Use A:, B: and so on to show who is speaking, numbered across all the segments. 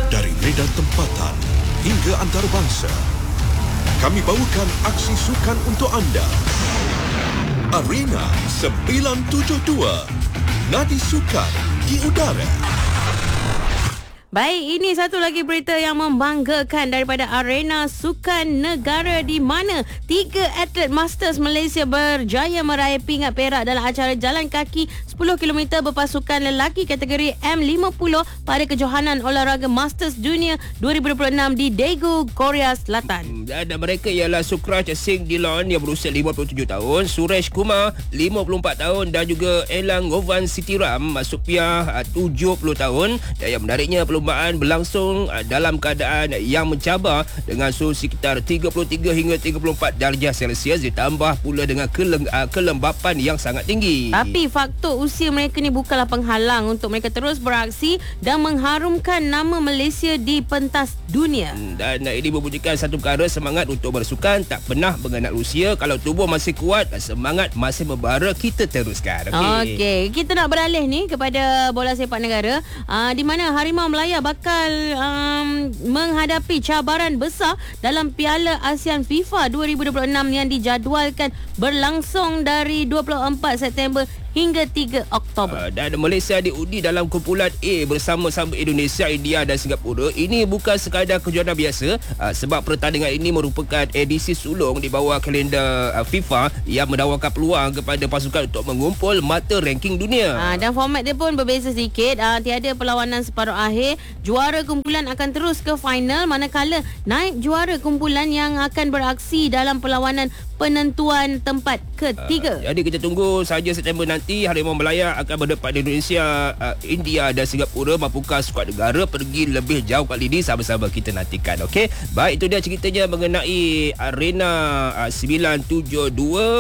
A: Dari medan tempatan hingga antarabangsa, kami bawakan aksi sukan untuk anda. Arena 972, nadi sukan di udara.
B: Baik, ini satu lagi berita yang membanggakan daripada Arena Sukan Negara, di mana 3 atlet Masters Malaysia berjaya meraih pingat perak dalam acara jalan kaki 10 km berpasukan lelaki kategori M50 pada kejohanan olahraga Masters Dunia 2026 di Daegu, Korea Selatan.
C: Dan mereka ialah Sukraj Singh Dillon yang berusia 57 tahun, Suresh Kumar 54 tahun dan juga Elang Govan Sitiram Supiah 70 tahun. Dan yang menariknya, perlumbaan berlangsung dalam keadaan yang mencabar dengan suhu sekitar 33 hingga 34 darjah Celsius, ditambah pula dengan kelembapan yang sangat tinggi.
B: Tapi faktor usia mereka ni bukanlah penghalang untuk mereka terus beraksi dan mengharumkan nama Malaysia di pentas dunia.
C: Dan ini membunyikan satu perkara, semangat untuk bersukan tak pernah mengenal usia. Kalau tubuh masih kuat, semangat masih membara, kita teruskan.
B: Okey, kita nak beralih ni kepada bola sepak negara, di mana Harimau Melaya bakal menghadapi cabaran besar dalam Piala ASEAN FIFA 2026 yang dijadualkan berlangsung dari 24 September hingga 3 Oktober.
C: Dan Malaysia diundi dalam kumpulan A bersama-sama Indonesia, India dan Singapura. Ini bukan sekadar kejuaraan biasa, sebab pertandingan ini merupakan edisi sulung di bawah kalender FIFA yang menawarkan peluang kepada pasukan untuk mengumpul mata ranking dunia.
B: Dan format dia pun berbeza sedikit. Tiada perlawanan separuh akhir. Juara kumpulan akan terus ke final, manakala naik juara kumpulan yang akan beraksi dalam perlawanan penentuan tempat ketiga.
C: Jadi kita tunggu saja September nanti Harimau Melaya akan berdepan di Indonesia, India dan Singapura. Mampukah skuad negara pergi lebih jauh kali ini? Sama-sama kita nantikan. Okey. Baik, itu dia ceritanya mengenai Arena 972.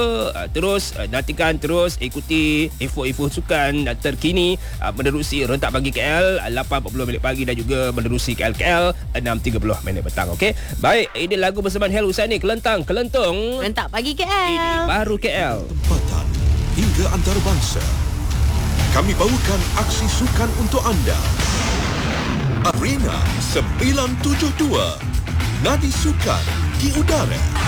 C: Terus nantikan, terus ikuti info-info sukan terkini menerusi Rentak Pagi KL 8.40 minit pagi dan juga menerusi KL 6.30 minit petang. Okey. Baik, ini lagu bersamaan Hel Husani, Kelentang Kelentung.
B: Rentak Pagi KL.
C: Ini baru KL.
A: Tempatan hingga antarabangsa, kami bawakan aksi sukan untuk anda. Arena 972, nadi sukan di udara.